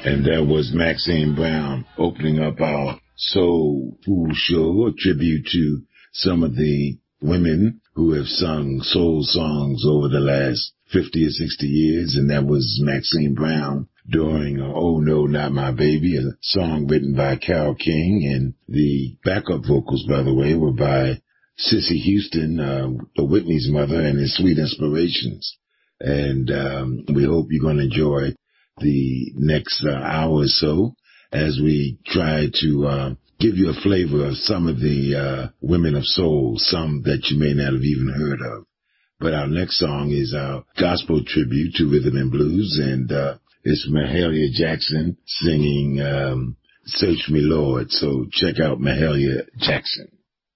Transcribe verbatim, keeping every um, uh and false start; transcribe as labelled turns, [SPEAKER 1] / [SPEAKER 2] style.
[SPEAKER 1] And that was Maxine Brown opening up our Soul Food Show, a tribute to some of the women who have sung soul songs over the last fifty or sixty years. And that was Maxine Brown during uh, Oh No, Not My Baby, a song written by Carole King. And the backup vocals, by the way, were by Cissy Houston, uh, the Whitney's mother, and his Sweet Inspirations. And um, we hope you're going to enjoy the next uh, hour or so as we try to uh, give you a flavor of some of the uh, women of soul, some that you may not have even heard of. But our next song is our gospel tribute to rhythm and blues, and uh, it's Mahalia Jackson singing um, Search Me Lord. So check out Mahalia Jackson.